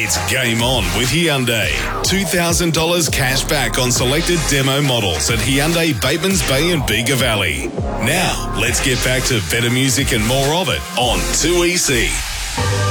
It's game on with Hyundai. $2,000 cash back on selected demo models at Hyundai Batemans Bay and Bega Valley. Now, let's get back to better music and more of it on 2EC.